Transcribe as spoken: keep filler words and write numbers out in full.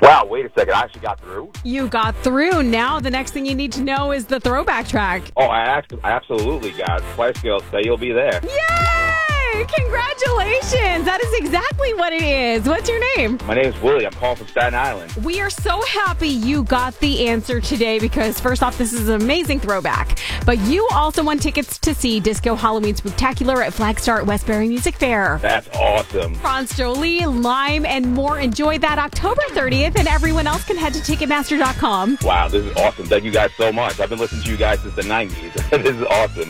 Wow, wait a second. I actually got through? You got through. Now the next thing you need to know is the throwback track. Oh, I, actually, I absolutely got Spice Girls Say You'll Be There. Yay! Congratulations! That is exactly what it is. What's your name? My name is Willie. I'm calling from Staten Island. We are so happy you got the answer today because, first off, this is an amazing throwback. But you also won tickets to see Disco Halloween Spooktacular at Flagstar at Westbury Music Fair. That's awesome. Franz Jolie, Lime, and more. Enjoy that October thirtieth, and everyone else can head to Ticketmaster dot com. Wow, this is awesome. Thank you guys so much. I've been listening to you guys since the nineties. This is awesome.